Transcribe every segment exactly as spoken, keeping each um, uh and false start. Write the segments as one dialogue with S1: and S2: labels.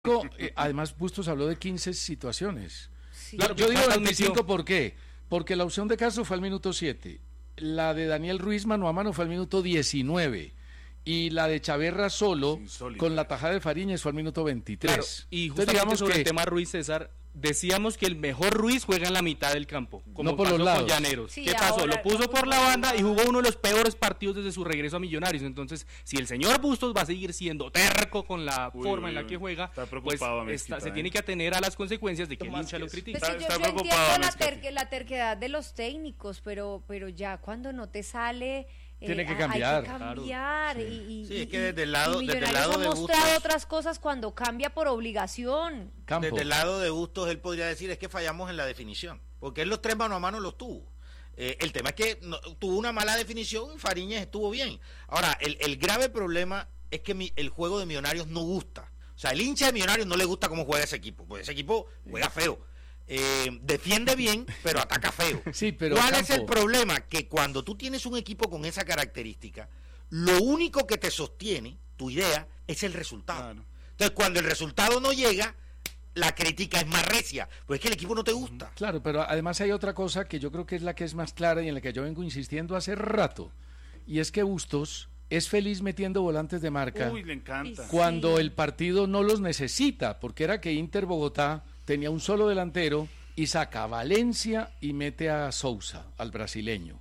S1: Eh, además, Bustos habló de quince situaciones.
S2: Sí.
S1: Claro, yo digo veinticinco, ¿por qué? Porque la opción de Castro fue al minuto siete, la de Daniel Ruiz mano a mano fue al minuto diecinueve y la de Chaverra solo con la tajada de Fariñez fue al minuto veintitrés.
S3: Claro, y justamente digamos sobre que... el tema Ruiz, César, decíamos que el mejor Ruiz juega en la mitad del campo, como
S1: no por
S3: pasó
S1: los lados.
S3: con Llaneros.
S2: Sí,
S3: ¿Qué pasó?
S2: ahora,
S3: Lo puso por la banda y jugó uno de los peores partidos desde su regreso a Millonarios. Entonces, si el señor Bustos va a seguir siendo terco con la uy, forma uy, en la que juega,
S4: está
S3: pues está, se eh. tiene que atener a las consecuencias de que el hincha lo critique.
S2: Pues sí, yo, yo entiendo la, ter la terquedad de los técnicos, pero, pero ya cuando no te sale...
S1: Tiene que cambiar.
S2: Hay que cambiar.
S5: Claro.
S2: Y, y,
S5: sí, es que desde el lado,
S2: y
S5: desde el lado
S2: ha
S5: de
S2: mostrado
S5: Bustos,
S2: otras cosas cuando cambia por obligación.
S1: Campo.
S5: Desde el lado de Bustos, él podría decir es que fallamos en la definición, porque él los tres mano a mano los tuvo. Eh, el tema es que no, tuvo una mala definición y Fariñez estuvo bien. Ahora, el, el grave problema es que mi, el juego de Millonarios no gusta. O sea, el hincha de Millonarios no le gusta cómo juega ese equipo, porque ese equipo juega feo. Eh, defiende bien, pero ataca feo.
S1: Sí, pero
S5: ¿cuál
S1: Campo...
S5: es el problema? Que cuando tú tienes un equipo con esa característica, lo único que te sostiene, tu idea, es el resultado. Claro. Entonces, cuando el resultado no llega, la crítica es más recia, pues es que el equipo no te gusta.
S1: Claro, pero además hay otra cosa que yo creo que es la que es más clara y en la que yo vengo insistiendo hace rato, y es que Bustos es feliz metiendo volantes de marca.
S4: Uy, le encanta.
S1: Cuando
S2: sí.
S1: el partido no los necesita, porque era que Inter Bogotá tenía un solo delantero y saca a Valencia y mete a Sousa, al brasileño.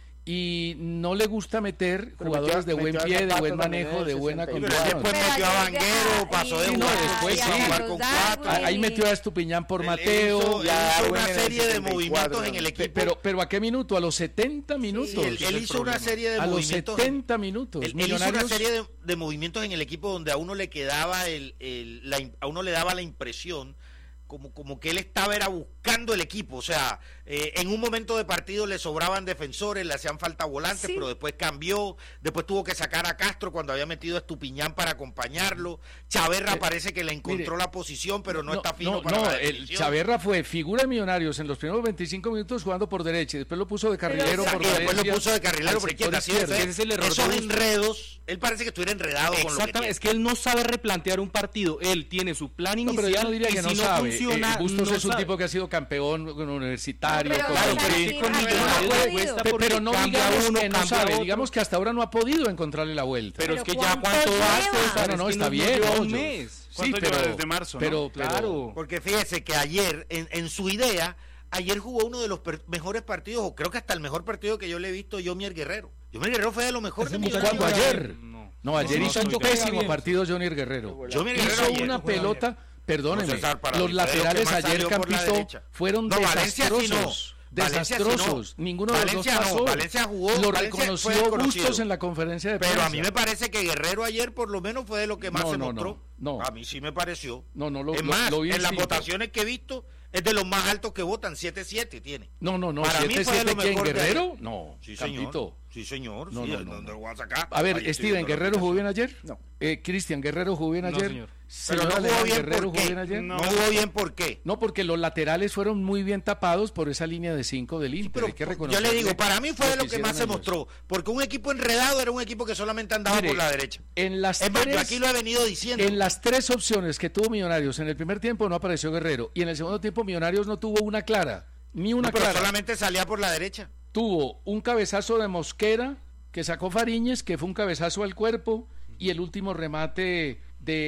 S1: Y no le gusta meter pero jugadores metió, de buen pie, de buen manejo, de buena condición.
S5: Después metió a Vanguero, pasó de
S1: sí, no, después sí.
S5: jugar con cuatro.
S1: Ahí metió a Estupiñán por
S5: él
S1: Mateo.
S5: Hizo, ya hizo una serie de movimientos en el equipo.
S1: Pero, pero ¿a qué minuto? A los setenta minutos.
S5: Sí, él, él hizo una serie de
S1: a
S5: movimientos.
S1: A los setenta minutos.
S5: Él, él hizo una serie de, de movimientos en el equipo donde a uno le quedaba el, el la, a uno le daba la impresión como, como que él estaba era buscando el equipo, o sea, eh, en un momento de partido le sobraban defensores, le hacían falta volantes, sí. pero después cambió, después tuvo que sacar a Castro cuando había metido a Estupiñán para acompañarlo, Chaverra eh, parece que le encontró mire, la posición, pero no, no está fino
S1: no,
S5: para
S1: no,
S5: la
S1: el Chaverra fue figura de Millonarios en los primeros veinticinco minutos jugando por derecha, y después lo puso de carrilero
S5: pero,
S1: por
S5: y
S1: derecha.
S5: después lo puso de carrilero por izquierda, así es,
S3: ese es el error.
S5: Esos enredos, él parece que estuviera enredado con lo que
S3: exactamente, es que él no sabe replantear un partido, él tiene su plan inicial,
S1: no, pero yo no diría que no
S3: si
S1: sabe.
S3: no funciona,
S1: eh, Bustos
S3: no
S1: es un
S3: sabe.
S1: tipo que ha sido campeón universitario,
S2: no, pero,
S1: claro,
S2: pero,
S1: pero,
S2: sí,
S1: con
S2: Millonarios
S1: pero, pero no digamos
S3: uno,
S1: que no sabe,
S3: otro.
S1: digamos que hasta ahora no ha podido encontrarle la vuelta.
S3: Pero, pero es que ya cuánto
S1: hace, bueno, no, está bien,
S3: no,
S1: un
S3: mes.
S1: Sí, pero
S4: desde marzo,
S1: pero,
S4: ¿no?
S1: pero
S3: claro,
S5: porque fíjese que ayer en, en su idea ayer jugó uno de los per- mejores partidos, o creo que hasta el mejor partido que yo le he visto, Yomier Guerrero. Yomier Guerrero fue de lo mejor de Millonarios.
S1: ¿Cuándo ayer?
S4: No,
S1: no ayer
S4: no,
S1: hizo
S4: no,
S1: un pésimo partido Yomier Guerrero.
S5: Yomier Guerrero
S1: hizo
S5: ayer,
S1: una pelota,
S5: ayer.
S1: perdónenme,
S5: No, César,
S1: los laterales ayer, Campito, fueron
S5: no,
S1: desastrosos.
S5: Sí no.
S1: Desastrosos,
S5: sí no.
S1: ninguno
S5: Valencia
S1: de los dos pasó.
S5: No, Valencia jugó,
S1: lo
S5: Valencia
S1: reconoció Bustos en la conferencia de prensa.
S5: Pero a mí me parece que Guerrero ayer por lo menos fue de lo que más
S1: no,
S5: se
S1: no,
S5: mostró.
S1: No, no.
S5: A mí sí me pareció.
S1: No, no, lo,
S5: es más,
S1: lo, lo vi
S5: en las
S1: cinco.
S5: votaciones que he visto es de los más altos que votan, siete siete tiene.
S1: No, no, no,
S5: para
S1: siete,
S5: mí fue de lo
S1: ¿quién,
S5: mejor
S1: Guerrero?
S5: De...
S1: No,
S5: sí,
S1: Campito.
S5: señor. Sí, señor.
S1: No,
S5: sí,
S1: no, no,
S5: no,
S1: no.
S5: lo voy a sacar.
S1: A ver,
S5: Ahí
S1: Steven, ¿Guerrero jugó bien ayer?
S6: No.
S1: Eh, Cristian, ¿Guerrero jugó bien ayer?
S3: No,
S5: señor. Pero no jugó bien,
S1: ¿Guerrero
S5: ¿por
S1: jugó
S5: qué?
S1: bien ayer?
S5: No. no jugó bien, ¿por qué?
S1: No, porque los laterales fueron muy bien tapados por esa línea de cinco del Inter.
S5: Pero
S1: hay que reconocer.
S5: yo le digo, para mí fue de lo que más se
S1: ellos.
S5: mostró, porque un equipo enredado era un equipo que solamente andaba
S1: Mire,
S5: por la derecha.
S1: En las
S5: es
S1: tres,
S5: más, yo aquí lo he venido diciendo.
S1: En las tres opciones que tuvo Millonarios, en el primer tiempo no apareció Guerrero, y en el segundo tiempo Millonarios no tuvo una clara, ni una
S5: no, pero
S1: clara.
S5: solamente salía por la derecha.
S1: Tuvo un cabezazo de Mosquera, que sacó Fariñez, que fue un cabezazo al cuerpo, y el último remate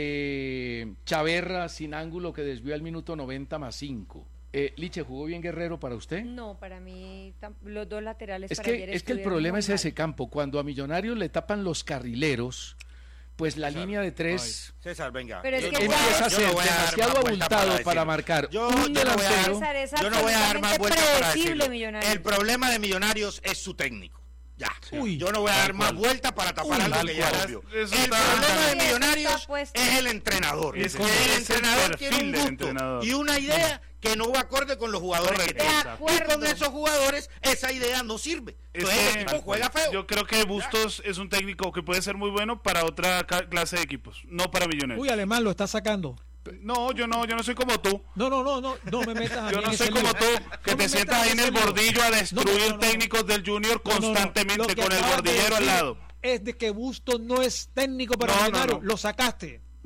S1: de Chaverra sin ángulo que desvió al minuto noventa más cinco. Eh, Liche, ¿jugó bien Guerrero para usted?
S2: No, para mí los dos laterales
S1: es
S2: para
S1: que
S2: ayer
S1: es que el problema es ese campo, cuando a Millonarios le tapan los carrileros, pues la
S5: César,
S1: línea de tres
S5: ay, César, venga.
S2: pero es
S5: yo,
S2: que
S1: empieza a ser
S5: no
S1: demasiado abultado para, para marcar
S5: yo,
S1: un
S5: yo
S1: delantero.
S5: No voy a, yo no voy a dar más vueltas para decirlo. El problema de Millonarios es su técnico. Ya. Uy, yo no voy a dar más vueltas para tapar algo que ya obvio. El problema de Millonarios es el entrenador. Es que el entrenador tiene un gusto y una idea que no va acorde con los jugadores que tiene. Y con esos jugadores esa idea no sirve. Entonces el equipo juega feo.
S4: Yo creo que Bustos es un técnico que puede ser muy bueno para otra clase de equipos, no para Millonarios.
S6: Uy, Alemán lo está sacando.
S4: No, yo no, yo no soy como tú.
S6: No, no, no, no, no me metas a
S4: Yo
S6: mí
S4: no
S6: en
S4: soy
S6: ese
S4: como
S6: lío.
S4: tú, que
S6: No
S4: te
S6: me
S4: sientas
S6: metas
S4: ahí en el
S6: ese lío.
S4: bordillo a destruir
S6: No, no, no,
S4: técnicos del Junior
S6: No, no, no.
S4: constantemente
S6: Lo que
S4: con el
S6: acabas de
S4: bordillero al
S6: decir
S4: lado.
S6: Es de que Bustos no es técnico para
S4: No, no,
S6: Millonarios,
S4: no.
S6: lo sacaste.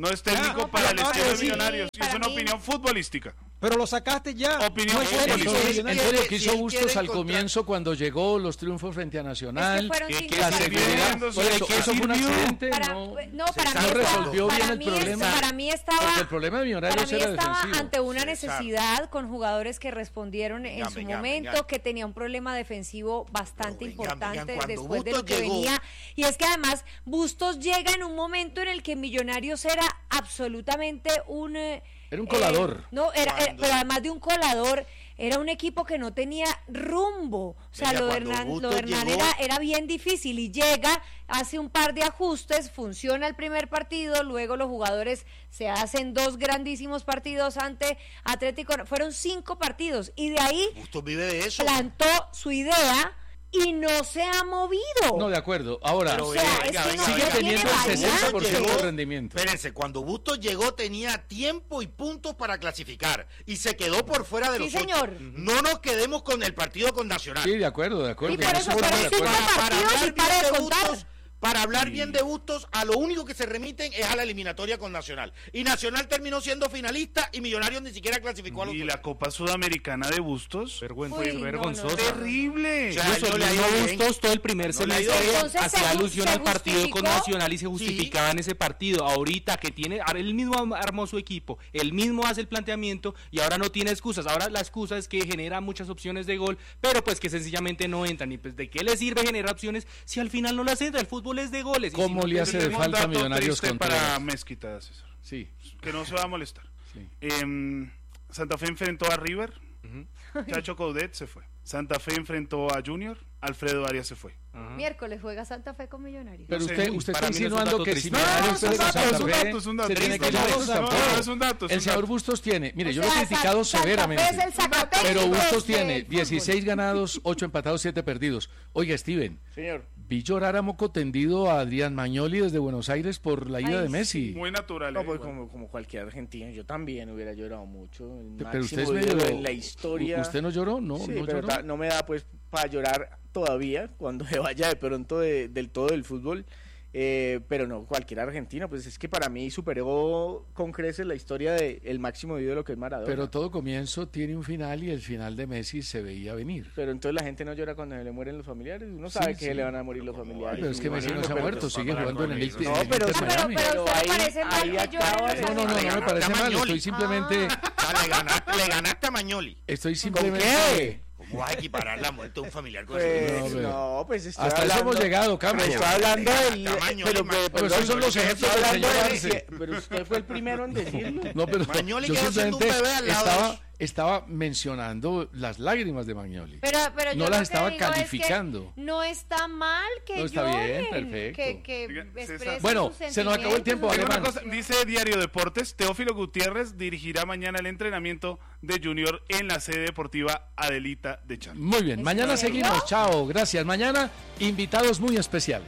S4: No es técnico
S6: Ah,
S4: para el
S6: no,
S4: estilo de
S6: sí,
S4: Millonarios. Y es
S2: para
S4: una
S2: mí-
S4: opinión futbolística.
S6: Pero lo sacaste ya.
S4: Opinión
S6: No es
S4: futbolística.
S6: técnico de
S1: Entonces, en
S6: Millonarios.
S1: serio
S5: Si
S1: que
S5: él
S1: hizo
S5: quiere
S1: Bustos al
S5: encontrar-
S1: comienzo cuando llegó los triunfos frente a Nacional.
S2: Es que fueron
S4: que-
S2: cinco
S4: que
S1: la
S2: partidos.
S1: seguridad,
S4: viendo,
S1: por eso,
S4: ¿qué
S1: eso fue un
S4: sirvió?
S1: accidente,
S2: Para,
S1: no,
S2: no,
S5: se
S2: para
S5: está-
S2: mí
S1: no
S2: estaba-
S1: resolvió
S2: para
S1: bien el
S2: mí
S1: problema.
S2: es- para mí estaba,
S1: porque el problema de
S2: para
S1: Millonarios
S2: mí
S1: era
S2: estaba
S1: defensivo.
S2: ante una
S5: César.
S2: necesidad con jugadores que respondieron en
S5: Venga,
S2: su
S5: venga,
S2: momento,
S5: venga.
S2: que tenía un problema defensivo bastante
S5: Pero venga,
S2: importante
S5: venga, cuando
S2: después de lo
S5: Bustos
S2: que
S5: llegó-
S2: venía. Y es que además Bustos llega en un momento en el que Millonarios era absolutamente un... eh,
S1: Era un
S2: eh,
S1: colador.
S2: no, era, era-
S5: Cuando-
S2: pero además de un colador, era un equipo que no tenía rumbo. O sea,
S5: Venga,
S2: lo de
S5: cuando
S2: Hernán, lo
S5: Bustos
S2: de Hernán
S5: llegó-
S2: era, era bien difícil y llega, hace un par de ajustes, funciona el primer partido, luego los jugadores se hacen dos grandísimos partidos ante Atlético. Fueron cinco partidos y de ahí
S5: Bustos vive de eso.
S2: plantó su idea y no se ha movido.
S1: No, de acuerdo. Ahora,
S5: Pero
S2: o sea,
S5: venga,
S2: es
S5: venga,
S2: que
S5: venga,
S2: no
S1: sigue
S5: venga.
S2: tiene
S1: teniendo el
S2: variante.
S1: sesenta por ciento de
S5: Llegó-
S1: rendimiento.
S5: Espérense, cuando Bustos llegó tenía tiempo y puntos para clasificar y se quedó por fuera de
S2: Sí,
S5: los ocho.
S2: señor.
S5: No nos quedemos con el partido con Nacional.
S1: Sí, de acuerdo, de acuerdo.
S2: Y por eso
S1: Estoy
S2: fueron
S1: de
S2: cinco
S1: acuerdo.
S5: para, para
S2: partidos y
S5: hablar
S2: para
S5: bien
S2: de
S5: de
S2: contar.
S5: Bustos, para hablar bien de Bustos, a lo único que se remiten es a la eliminatoria con Nacional. Y Nacional terminó siendo finalista y Millonarios ni siquiera clasificó a los
S4: Y
S5: ocho.
S4: la Copa Sudamericana de Bustos.
S3: Vergüenza,
S2: Uy, no,
S3: vergonzoso.
S2: no, no.
S4: Terrible.
S5: O sea,
S3: Incluso
S5: no le ha
S3: el mismo
S5: ido bien.
S3: Bustos todo el primer
S5: No le ha ido
S3: semestre
S5: bien.
S2: Entonces,
S3: hacía
S2: se ju-
S3: alusión
S2: se
S3: al partido con
S2: justificó.
S3: Nacional y se justificaba en ese partido. Ahorita que tiene, ahora él mismo am- armó su equipo, él mismo hace el planteamiento y ahora no tiene excusas. Ahora la excusa es que genera muchas opciones de gol, pero pues que sencillamente no entran. Y pues de qué le sirve generar opciones si al final no las entra. El fútbol es de goles. Y
S1: ¿Cómo
S3: si no
S1: le
S3: te-
S1: hace de
S4: Tenemos un
S1: falta a
S4: dato
S1: Millonarios
S4: triste
S1: Contreras?
S4: para Mezquita, César.
S1: Sí,
S4: Que no se va a molestar.
S1: sí.
S4: Em, Santa Fe enfrentó a River. Chacho Coudet se fue. Santa Fe enfrentó a Junior. Alfredo Arias se fue.
S3: Ajá.
S2: Miércoles juega Santa Fe con Millonarios.
S1: Pero
S4: No sé,
S1: usted,
S4: uy,
S1: usted
S3: para
S1: está
S3: mí no es un
S1: insinuando
S3: dato
S1: que
S3: triste.
S1: si
S3: No,
S1: Millonarios
S4: es un
S1: pierde con
S4: dato,
S1: Santa
S4: es un
S1: Fe,
S4: dato, es un dato.
S1: se tiene que ir
S4: No,
S1: a
S4: no,
S1: Bustos
S4: no,
S1: tampoco.
S4: no, es un dato, es
S1: El
S4: un
S1: señor
S4: dato.
S1: Bustos tiene, mire,
S2: O
S1: yo lo he
S2: sea,
S1: criticado
S2: Santa Fe
S1: severamente.
S2: es el Zacatecas
S1: Pero Bustos
S2: del
S1: tiene
S2: fútbol.
S1: dieciséis ganados, ocho empatados, siete perdidos. Oiga, Steven,
S5: Señor.
S1: vi llorar a moco tendido a Adrián Magnoli desde Buenos Aires por la ida
S2: Ay,
S1: de Messi.
S4: Muy natural.
S7: No,
S4: eh,
S7: pues
S4: igual.
S7: como, como cualquier argentino, yo también hubiera llorado mucho. El
S1: Pero usted es
S7: máximo
S1: medio...
S7: ídolo en la historia.
S1: ¿Usted no lloró? No,
S7: sí,
S1: no
S7: pero
S1: lloró.
S7: ta- no me da pues para llorar todavía cuando se vaya de pronto de- del todo del fútbol. Eh, pero no, cualquier argentino, pues es que para mí superó con creces la historia del máximo ídolo que es Maradona.
S1: Pero todo comienzo tiene un final y el final de Messi se veía venir.
S7: Pero entonces la gente no llora cuando se le mueren los familiares. Uno
S1: Sí,
S7: sabe
S1: sí.
S7: que le van a morir los familiares.
S1: Pero es que
S7: Y
S1: Messi no
S7: bueno,
S1: se ha
S7: pero-
S1: muerto, sigue jugando en el Inter
S7: No, pero-
S1: Inter
S2: No, pero,
S1: Miami.
S2: pero a usted
S7: Pero
S2: le
S7: ahí-
S2: parece mal
S7: ahí
S2: que llore
S7: acaba
S2: los
S7: de-
S1: No, no, no, no me
S2: familiares.
S1: parece mal,
S5: Magnoli.
S1: estoy simplemente...
S5: Ah, le, ganaste, le ganaste a Magnoli.
S1: Estoy
S7: ¿Con
S1: simplemente...
S7: qué?
S5: ¿Cómo vas a equiparar la muerte de un familiar con
S7: Pues,
S5: ese?
S1: No, pero-
S7: no, pues estoy
S1: Hasta eso
S7: hablando...
S1: hemos llegado, Campos.
S7: Estoy hablando del...
S5: Venga, Magnoli,
S7: pero,
S5: Magnoli.
S7: pero,
S1: Pero esos son los ejemplos
S7: estoy
S1: del
S7: hablando
S1: señor
S7: de-
S1: Arce.
S7: pero usted fue el primero en decirlo.
S1: No, pero
S5: Magnoli
S1: yo
S5: quedó siendo un
S1: simplemente
S5: bebé al lado de
S1: estaba,
S5: eso.
S1: estaba mencionando las lágrimas de Magnoli.
S2: Pero, pero yo
S1: No
S2: lo
S1: las
S2: que
S1: estaba
S2: digo es que
S1: calificando.
S2: no está mal que
S1: No, está bien,
S2: lloren,
S1: perfecto.
S2: que, que
S4: Diga, César.
S2: expresen
S1: Bueno,
S2: sus
S1: se nos acabó el tiempo,
S2: sentimientos,
S4: Digo una
S1: Alemán.
S4: cosa, dice Diario Deportes, Teófilo Gutiérrez dirigirá mañana el entrenamiento de Junior en la sede deportiva Adelita de Char.
S1: Muy bien,
S2: ¿En
S1: mañana
S2: serio?
S1: seguimos. Chao, gracias. Mañana invitados muy especiales.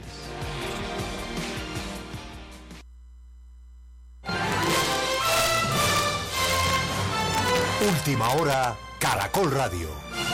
S8: Última hora, Caracol Radio.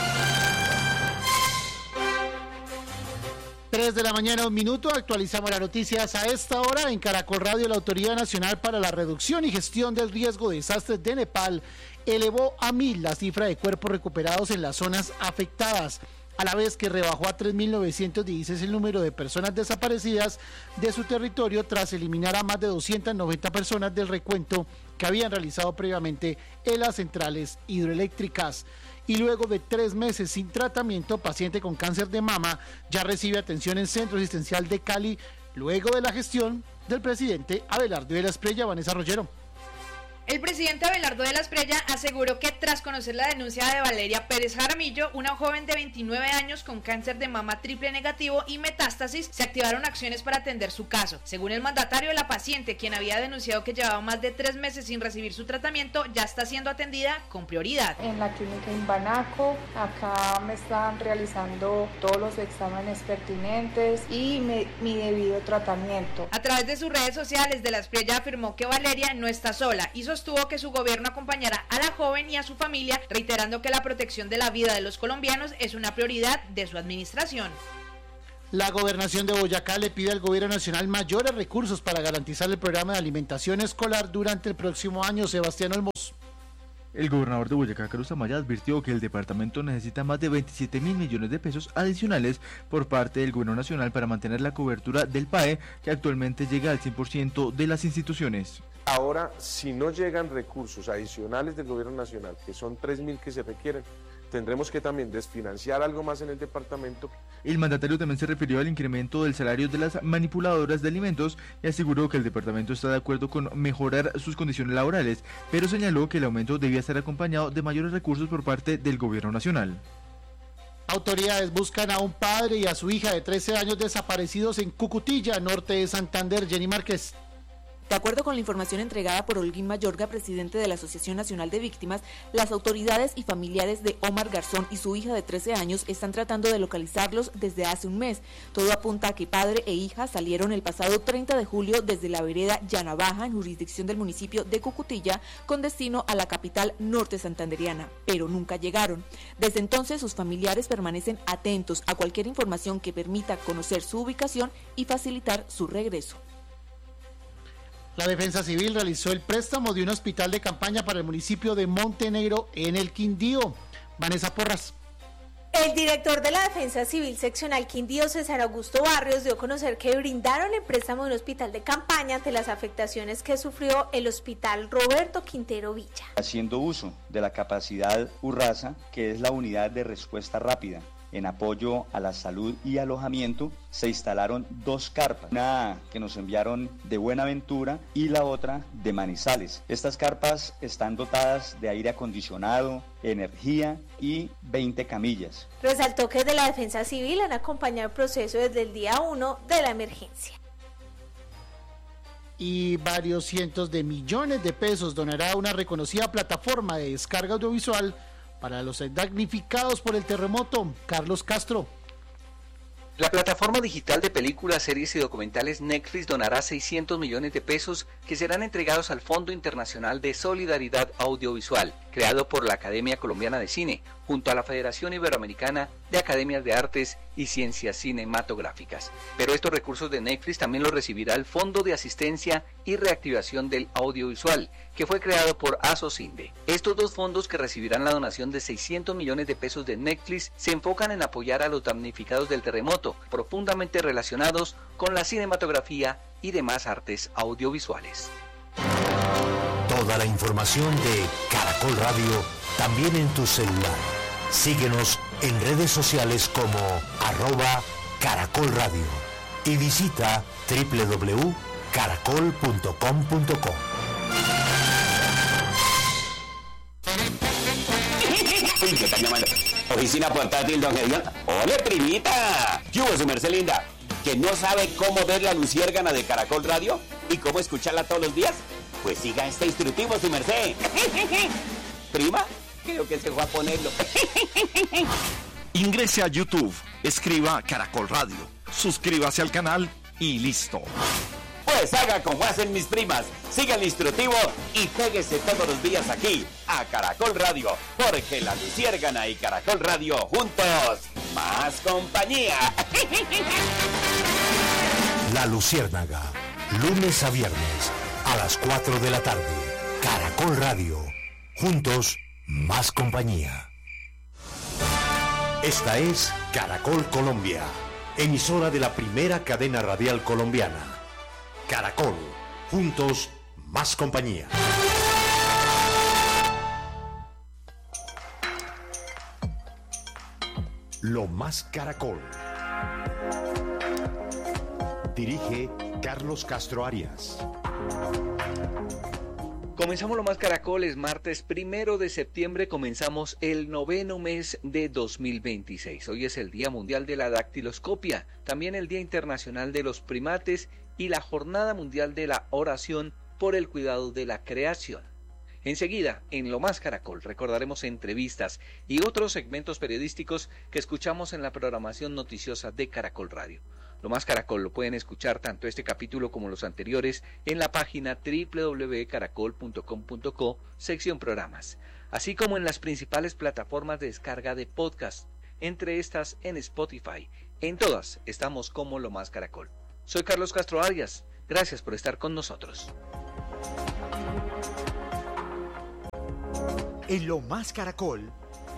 S9: tres de la mañana, un minuto, actualizamos las noticias a esta hora en Caracol Radio. La Autoridad Nacional para la Reducción y Gestión del Riesgo de Desastres de Nepal elevó a mil la cifra de cuerpos recuperados en las zonas afectadas, a la vez que rebajó a tres mil novecientos dieciséis el número de personas desaparecidas de su territorio tras eliminar a más de doscientas noventa personas del recuento que habían realizado previamente en las centrales hidroeléctricas. Y luego de tres meses sin tratamiento, paciente con cáncer de mama ya recibe atención en Centro Asistencial de Cali, luego de la gestión del presidente Abelardo de la Espriella. Vanessa Rollero.
S10: El presidente Abelardo de la Espriella aseguró que tras conocer la denuncia de Valeria Pérez Jaramillo, una joven de veintinueve años con cáncer de mama triple negativo y metástasis, se activaron acciones para atender su caso. Según el mandatario, la paciente, quien había denunciado que llevaba más de tres meses sin recibir su tratamiento, ya está siendo atendida con prioridad.
S11: En la clínica Imbanaco, acá me están realizando todos los exámenes pertinentes y me- mi debido tratamiento.
S10: A través de sus redes sociales, de la Espriella afirmó que Valeria no está sola y sostuvo que su gobierno acompañará a la joven y a su familia, reiterando que la protección de la vida de los colombianos es una prioridad de su administración.
S9: La Gobernación de Boyacá le pide al Gobierno Nacional mayores recursos para garantizar el programa de alimentación escolar durante el próximo año. Sebastián Olmos.
S12: El gobernador de Boyacá, Carlos Amaya, advirtió que el departamento necesita más de veintisiete mil millones de pesos adicionales por parte del gobierno nacional para mantener la cobertura del P A E, que actualmente llega al cien por ciento de las instituciones.
S13: Ahora, si no llegan recursos adicionales del gobierno nacional, que son tres mil que se requieren, tendremos que también desfinanciar algo más en el departamento.
S12: El mandatario también se refirió al incremento del salario de las manipuladoras de alimentos y aseguró que el departamento está de acuerdo con mejorar sus condiciones laborales, pero señaló que el aumento debía estar acompañado de mayores recursos por parte del gobierno nacional.
S9: Autoridades buscan a un padre y a su hija de trece años desaparecidos en Cucutilla, norte de Santander. Jenny Márquez.
S14: De acuerdo con la información entregada por Holguín Mayorga, presidente de la Asociación Nacional de Víctimas, las autoridades y familiares de Omar Garzón y su hija de trece años están tratando de localizarlos desde hace un mes. Todo apunta a que padre e hija salieron el pasado treinta de julio desde la vereda Llanabaja, en jurisdicción del municipio de Cucutilla, con destino a la capital norte santanderiana, pero nunca llegaron. Desde entonces, sus familiares permanecen atentos a cualquier información que permita conocer su ubicación y facilitar su regreso.
S9: La Defensa Civil realizó el préstamo de un hospital de campaña para el municipio de Montenegro en el Quindío. Vanessa Porras.
S15: El director de la Defensa Civil Seccional Quindío, César Augusto Barrios, dio a conocer que brindaron el préstamo de un hospital de campaña ante las afectaciones que sufrió el Hospital Roberto Quintero Villa.
S16: Haciendo uso de la capacidad URRASA, que es la unidad de respuesta rápida en apoyo a la salud y alojamiento, se instalaron dos carpas, una que nos enviaron de Buenaventura y la otra de Manizales. Estas carpas están dotadas de aire acondicionado, energía y veinte camillas.
S15: Resaltó que desde la Defensa Civil han acompañado el proceso desde el día uno de la emergencia.
S9: Y varios cientos de millones de pesos donará una reconocida plataforma de descarga audiovisual para los damnificados por el terremoto. Carlos Castro.
S17: La plataforma digital de películas, series y documentales Netflix donará seiscientos millones de pesos que serán entregados al Fondo Internacional de Solidaridad Audiovisual, creado por la Academia Colombiana de Cine, junto a la Federación Iberoamericana de Academias de Artes y Ciencias Cinematográficas. Pero estos recursos de Netflix también los recibirá el Fondo de Asistencia y Reactivación del Audiovisual, que fue creado por ASOCINDE. Estos dos fondos, que recibirán la donación de seiscientos millones de pesos de Netflix, se enfocan en apoyar a los damnificados del terremoto, profundamente relacionados con la cinematografía y demás artes audiovisuales.
S8: Toda la información de Caracol Radio también en tu celular. Síguenos en redes sociales como arroba Caracol Radio y visita doble u doble u doble u punto caracol punto com punto co.
S18: Uy, ¿qué están llamando? Oficina portátil, don Gedión. ¡Hola, primita! ¿Qué hubo, su merced linda? ¿Que no sabe cómo ver la luciérgana de Caracol Radio y cómo escucharla todos los días? Pues siga este instructivo, su merced. ¿Prima? Creo que se fue a ponerlo.
S19: Ingrese a YouTube, escriba Caracol Radio, suscríbase al canal y listo.
S18: Pues haga como hacen mis primas, siga el instructivo y péguese todos los días aquí a Caracol Radio, porque la luciérgana y Caracol Radio juntos, más compañía.
S8: La Luciérnaga, lunes a viernes a las cuatro de la tarde. Caracol Radio, juntos, más compañía. Esta es Caracol Colombia, emisora de la primera cadena radial colombiana. Caracol, juntos, más compañía. Lo más Caracol. Dirige Carlos Castro Arias.
S17: Comenzamos Lo Más Caracol, es martes primero de septiembre, comenzamos el noveno mes de dos mil veintiséis. Hoy es el Día Mundial de la Dactiloscopia, también el Día Internacional de los Primates y la Jornada Mundial de la Oración por el Cuidado de la Creación. Enseguida, en Lo Más Caracol, recordaremos entrevistas y otros segmentos periodísticos que escuchamos en la programación noticiosa de Caracol Radio. Lo Más Caracol lo pueden escuchar tanto este capítulo como los anteriores en la página doble u doble u doble u punto caracol punto com punto co, sección programas, así como en las principales plataformas de descarga de podcast, entre estas en Spotify. En todas estamos como Lo Más Caracol. Soy Carlos Castro Arias. Gracias por estar con nosotros.
S20: En Lo Más Caracol,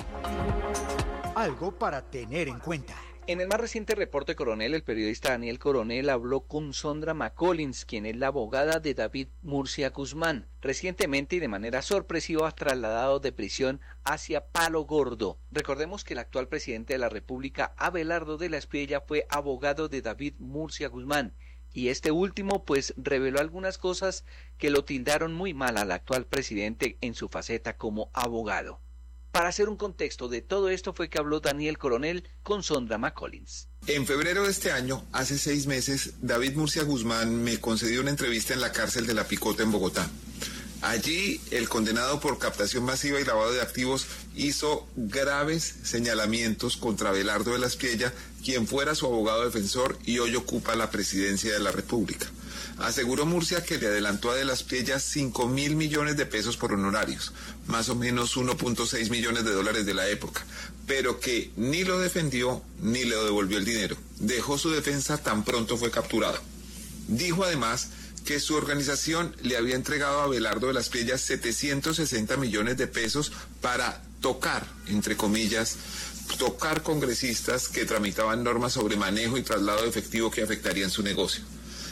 S20: algo para tener en cuenta.
S17: En el más reciente reporte Coronel, el periodista Daniel Coronel habló con Sondra McCollins, quien es la abogada de David Murcia Guzmán, recientemente y de manera sorpresiva trasladado de prisión hacia Palo Gordo. Recordemos que el actual presidente de la República, Abelardo de la Espriella, fue abogado de David Murcia Guzmán, y este último pues reveló algunas cosas que lo tildaron muy mal al actual presidente en su faceta como abogado. Para hacer un contexto de todo esto fue que habló Daniel Coronel con Sondra McCollins.
S21: En febrero de este año, hace seis meses, David Murcia Guzmán me concedió una entrevista en la cárcel de La Picota en Bogotá. Allí, el condenado por captación masiva y lavado de activos hizo graves señalamientos contra Abelardo de la Espriella, quien fuera su abogado defensor y hoy ocupa la presidencia de la República. Aseguró Murcia que le adelantó a de la Espriella cinco mil millones de pesos por honorarios, más o menos uno punto seis millones de dólares de la época, pero que ni lo defendió ni le devolvió el dinero. Dejó su defensa tan pronto fue capturado. Dijo además que su organización le había entregado a Abelardo de la Espriella setecientos sesenta millones de pesos para tocar, entre comillas, tocar congresistas que tramitaban normas sobre manejo y traslado de efectivo que afectarían su negocio.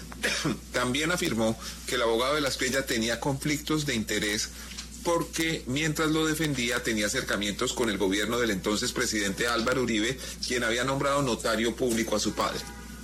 S21: También afirmó que el abogado de la Espriella tenía conflictos de interés porque mientras lo defendía tenía acercamientos con el gobierno del entonces presidente Álvaro Uribe, quien había nombrado notario público a su padre.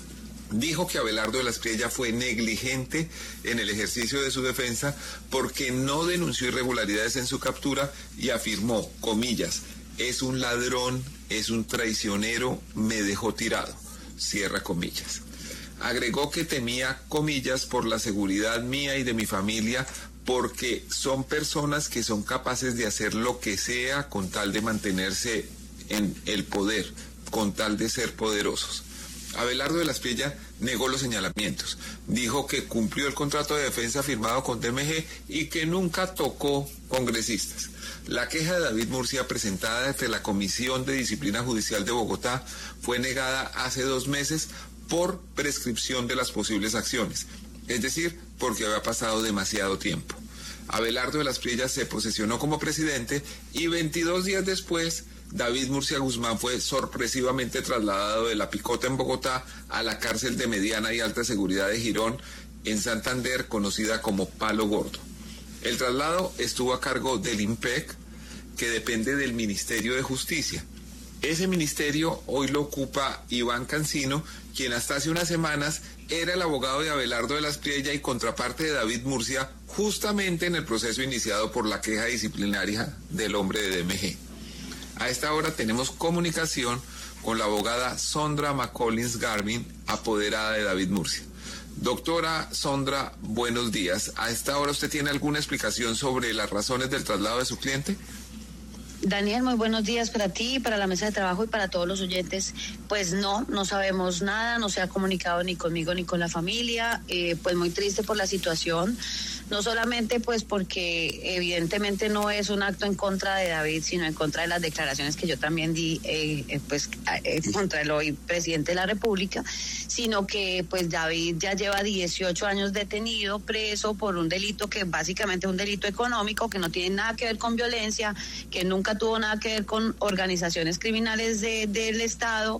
S21: Dijo que Abelardo de la Espriella fue negligente en el ejercicio de su defensa porque no denunció irregularidades en su captura y afirmó, comillas, es un ladrón, es un traicionero, me dejó tirado, cierra comillas. Agregó que temía, comillas, por la seguridad mía y de mi familia porque son personas que son capaces de hacer lo que sea con tal de mantenerse en el poder, con tal de ser poderosos. Abelardo de la Espriella negó los señalamientos, dijo que cumplió el contrato de defensa firmado con D M G y que nunca tocó congresistas. La queja de David Murcia presentada ante la Comisión de Disciplina Judicial de Bogotá fue negada hace dos meses por prescripción de las posibles acciones, es decir, porque había pasado demasiado tiempo. Abelardo de la Espriella se posesionó como presidente y veintidós días después David Murcia Guzmán fue sorpresivamente trasladado de La Picota en Bogotá a la cárcel de mediana y alta seguridad de Girón en Santander, conocida como Palo Gordo. El traslado estuvo a cargo del IMPEC, que depende del Ministerio de Justicia. Ese ministerio hoy lo ocupa Iván Cancino, quien hasta hace unas semanas era el abogado de Abelardo de la Espriella y contraparte de David Murcia, justamente en el proceso iniciado por la queja disciplinaria del hombre de D M G. A esta hora tenemos comunicación con la abogada Sondra McCollins Garvin, apoderada de David Murcia. Doctora Sondra, buenos días. ¿A esta hora usted tiene alguna explicación sobre las razones del traslado de su cliente?
S22: Daniel, muy buenos días para ti, para la mesa de trabajo y para todos los oyentes. Pues no, no sabemos nada, no se ha comunicado ni conmigo ni con la familia, eh, pues muy triste por la situación, no solamente pues porque evidentemente no es un acto en contra de David, sino en contra de las declaraciones que yo también di eh, pues eh, contra el hoy presidente de la República, sino que pues David ya lleva dieciocho años detenido, preso por un delito que básicamente es un delito económico, que no tiene nada que ver con violencia, que nunca tuvo nada que ver con organizaciones criminales de, del Estado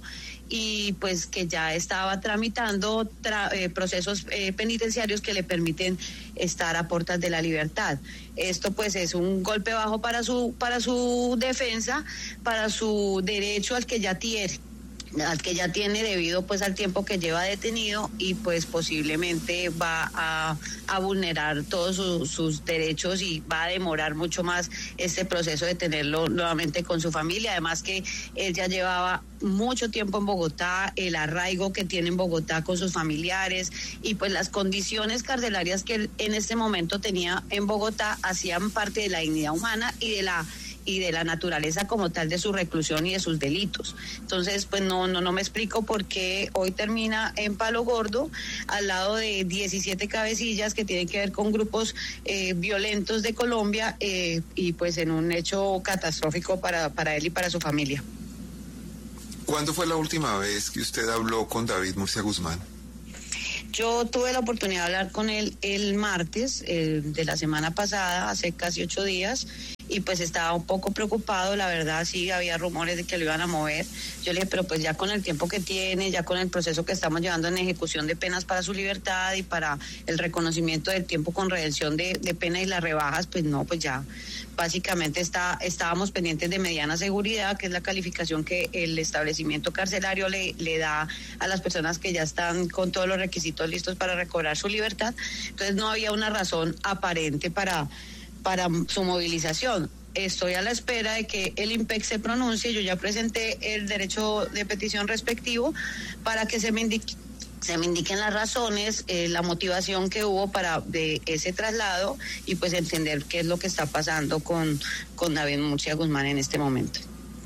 S22: y pues que ya estaba tramitando tra, eh, procesos eh, penitenciarios que le permiten estar a puertas de la libertad. Esto pues es un golpe bajo para su para su defensa, para su derecho al que ya tiene al que ya tiene debido pues al tiempo que lleva detenido y pues posiblemente va a, a vulnerar todos su, sus derechos y va a demorar mucho más este proceso de tenerlo nuevamente con su familia, además que él ya llevaba mucho tiempo en Bogotá, el arraigo que tiene en Bogotá con sus familiares y pues las condiciones carcelarias que él en este momento tenía en Bogotá hacían parte de la dignidad humana y de la y de la naturaleza como tal de su reclusión y de sus delitos. Entonces, pues no no no me explico por qué hoy termina en Palo Gordo, al lado de diecisiete cabecillas que tienen que ver con grupos eh, violentos de Colombia eh, y pues en un hecho catastrófico para, para él y para su familia.
S21: ¿Cuándo fue la última vez que usted habló con David Murcia Guzmán?
S22: Yo tuve la oportunidad de hablar con él el martes eh, de la semana pasada, hace casi ocho días, y pues estaba un poco preocupado, la verdad, sí, había rumores de que lo iban a mover. Yo le dije, pero pues ya con el tiempo que tiene, ya con el proceso que estamos llevando en ejecución de penas para su libertad y para el reconocimiento del tiempo con redención de, de pena y las rebajas, pues no, pues ya básicamente está, estábamos pendientes de mediana seguridad, que es la calificación que el establecimiento carcelario le, le da a las personas que ya están con todos los requisitos listos para recobrar su libertad. Entonces no había una razón aparente para... para su movilización. Estoy a la espera de que el IMPEC se pronuncie. Yo ya presenté el derecho de petición respectivo para que se me indique, se me indiquen las razones, eh, la motivación que hubo para de ese traslado y pues entender qué es lo que está pasando con, con David Murcia Guzmán en este momento.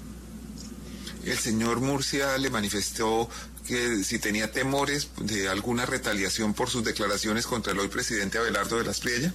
S21: El señor Murcia le manifestó que si tenía temores de alguna retaliación por sus declaraciones contra el hoy presidente Abelardo de la Espriella.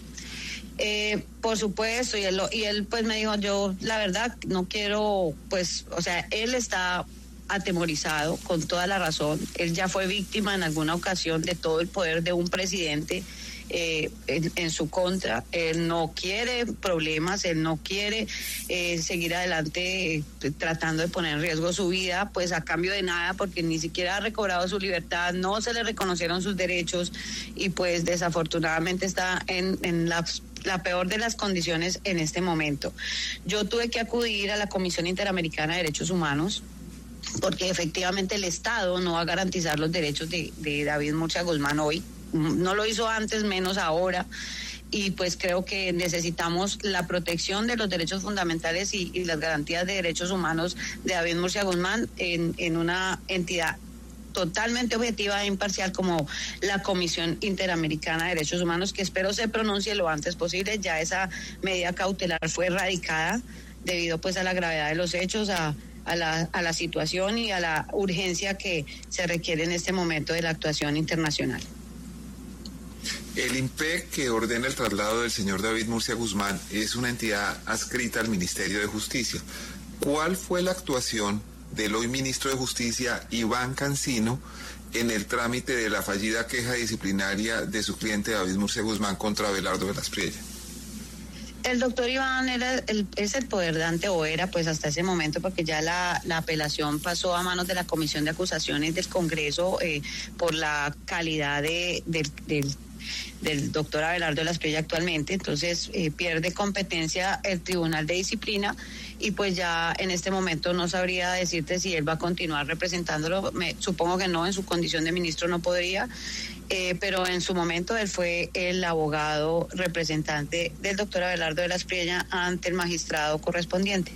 S22: Eh, por supuesto, y él, y él pues me dijo, yo la verdad no quiero, pues, o sea, él está atemorizado con toda la razón, él ya fue víctima en alguna ocasión de todo el poder de un presidente eh, en, en su contra, él no quiere problemas, él no quiere eh, seguir adelante eh, tratando de poner en riesgo su vida, pues a cambio de nada, porque ni siquiera ha recobrado su libertad, no se le reconocieron sus derechos y pues desafortunadamente está en, en la la peor de las condiciones en este momento. Yo tuve que acudir a la Comisión Interamericana de Derechos Humanos porque efectivamente el Estado no va a garantizar los derechos de, de David Murcia Guzmán hoy. No lo hizo antes, menos ahora. Y pues creo que necesitamos la protección de los derechos fundamentales y, y las garantías de derechos humanos de David Murcia Guzmán en, en una entidad totalmente objetiva e imparcial como la Comisión Interamericana de Derechos Humanos, que espero se pronuncie lo antes posible. Ya esa medida cautelar fue erradicada debido pues a la gravedad de los hechos, a, a, la, a la situación y a la urgencia que se requiere en este momento de la actuación internacional.
S21: El IMPEC, que ordena el traslado del señor David Murcia Guzmán, es una entidad adscrita al Ministerio de Justicia. ¿Cuál fue la actuación del hoy ministro de Justicia, Iván Cancino, en el trámite de la fallida queja disciplinaria de su cliente David Murcia Guzmán contra Abelardo de la Espriella?
S22: El doctor Iván era el, es el poder dante o era pues hasta ese momento, porque ya la, la apelación pasó a manos de la Comisión de Acusaciones del Congreso eh, por la calidad de, de, del del doctor Abelardo de la Espriella actualmente, entonces eh, pierde competencia el Tribunal de Disciplina y pues ya en este momento no sabría decirte si él va a continuar representándolo, me, supongo que no, en su condición de ministro no podría, eh, pero en su momento él fue el abogado representante del doctor Abelardo de la Espriella ante el magistrado correspondiente.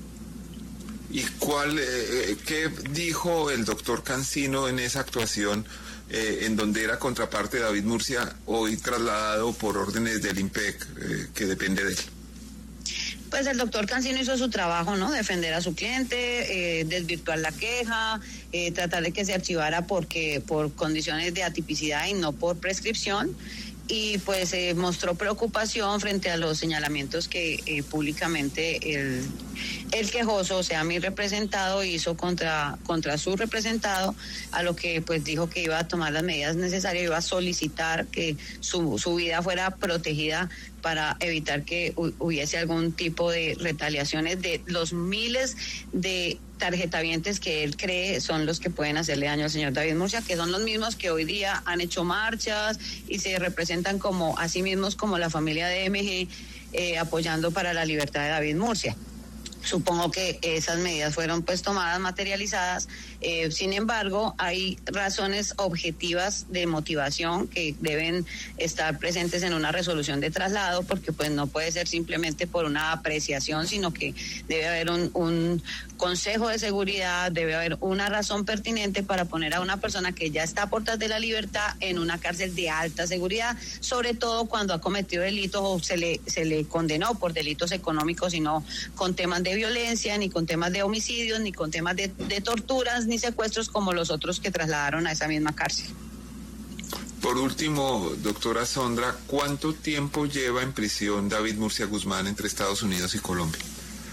S21: ¿Y cuál, eh, qué dijo el doctor Cancino en esa actuación eh, en donde era contraparte de David Murcia, hoy trasladado por órdenes del IMPEC, eh, que depende de él?
S22: Pues el doctor Cancino hizo su trabajo, ¿no? Defender a su cliente, eh, desvirtuar la queja, eh, tratar de que se archivara porque por condiciones de atipicidad y no por prescripción. Y pues eh, mostró preocupación frente a los señalamientos que eh, públicamente el, el quejoso, o sea, mi representado, hizo contra, contra su representado, a lo que pues dijo que iba a tomar las medidas necesarias, iba a solicitar que su, su vida fuera protegida para evitar que hubiese algún tipo de retaliaciones de los miles de tarjetavientes que él cree son los que pueden hacerle daño al señor David Murcia, que son los mismos que hoy día han hecho marchas y se representan como a sí mismos como la familia de M G eh, apoyando para la libertad de David Murcia. Supongo que esas medidas fueron pues tomadas, materializadas. Eh, sin embargo, hay razones objetivas de motivación que deben estar presentes en una resolución de traslado, porque pues no puede ser simplemente por una apreciación, sino que debe haber un, un consejo de seguridad, debe haber una razón pertinente para poner a una persona que ya está a puertas de la libertad en una cárcel de alta seguridad, sobre todo cuando ha cometido delitos o se le, se le condenó por delitos económicos y no con temas de violencia, ni con temas de homicidios, ni con temas de, de torturas, ni secuestros como los otros que trasladaron a esa misma cárcel.
S21: Por último, doctora Sondra, ¿cuánto tiempo lleva en prisión David Murcia Guzmán entre Estados Unidos y Colombia?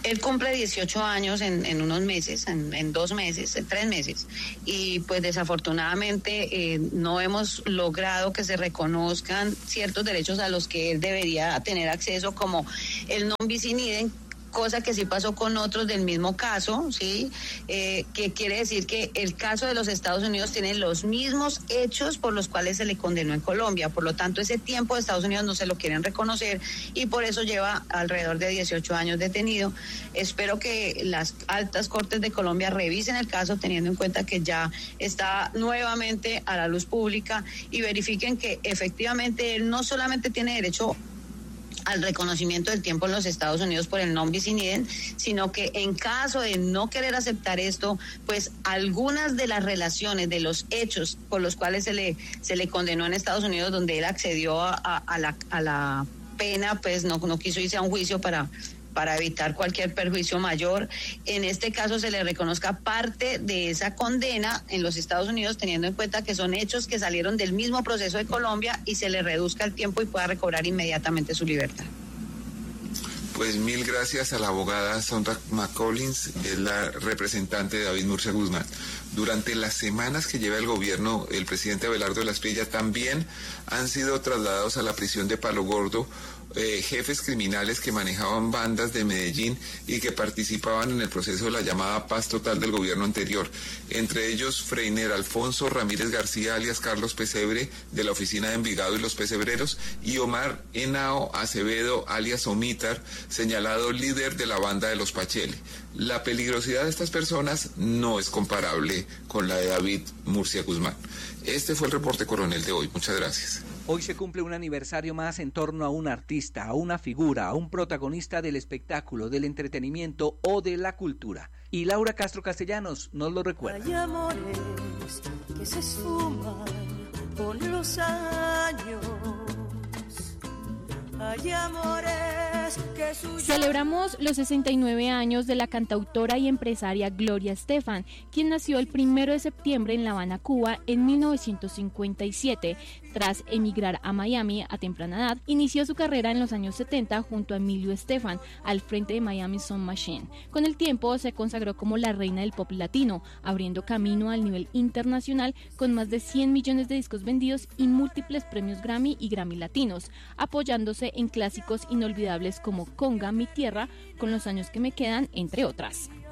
S22: Él cumple dieciocho años en, en unos meses, en, en dos meses, en tres meses, y pues desafortunadamente eh, no hemos logrado que se reconozcan ciertos derechos a los que él debería tener acceso, como el non bis in idem, cosa que sí pasó con otros del mismo caso, ¿sí? Eh, que quiere decir que el caso de los Estados Unidos tiene los mismos hechos por los cuales se le condenó en Colombia, por lo tanto ese tiempo de Estados Unidos no se lo quieren reconocer y por eso lleva alrededor de dieciocho años detenido. Espero que las altas cortes de Colombia revisen el caso teniendo en cuenta que ya está nuevamente a la luz pública y verifiquen que efectivamente él no solamente tiene derecho al reconocimiento del tiempo en los Estados Unidos por el non bis in idem, sino que en caso de no querer aceptar esto, pues algunas de las relaciones, de los hechos por los cuales se le se le condenó en Estados Unidos, donde él accedió a, a, a, la, a la pena, pues no, no quiso irse a un juicio para para evitar cualquier perjuicio mayor. En este caso se le reconozca parte de esa condena en los Estados Unidos, teniendo en cuenta que son hechos que salieron del mismo proceso de Colombia y se le reduzca el tiempo y pueda recobrar inmediatamente su libertad.
S21: Pues mil gracias a la abogada Sondra McCollins, es la representante de David Murcia Guzmán. Durante las semanas que lleva el gobierno, el presidente Abelardo de la Espriella, también han sido trasladados a la prisión de Palo Gordo eh, jefes criminales que manejaban bandas de Medellín y que participaban en el proceso de la llamada paz total del gobierno anterior. Entre ellos, Freiner Alfonso Ramírez García, alias Carlos Pesebre, de la oficina de Envigado y los Pesebreros, y Omar Henao Acevedo, alias Omitar, señalado líder de la banda de los Pachele. La peligrosidad de estas personas no es comparable con la de David Murcia Guzmán. Este fue el reporte coronel de hoy. Muchas gracias.
S3: Hoy se cumple un aniversario más en torno a un artista, a una figura, a un protagonista del espectáculo, del entretenimiento o de la cultura. Y Laura Castro Castellanos nos lo recuerda.
S6: Hay amores que se esfuman con los años. Hay amores que su...
S23: Celebramos los sesenta y nueve años de la cantautora y empresaria Gloria Estefan, quien nació el primero de septiembre en La Habana, Cuba, en mil novecientos cincuenta y siete. Tras emigrar a Miami a temprana edad, inició su carrera en los años setenta junto a Emilio Estefan, al frente de Miami Sound Machine. Con el tiempo se consagró como la reina del pop latino, abriendo camino al nivel internacional con más de cien millones de discos vendidos y múltiples premios Grammy y Grammy Latinos, apoyándose en clásicos inolvidables como Conga, Mi Tierra, Con los años que me quedan, entre otras.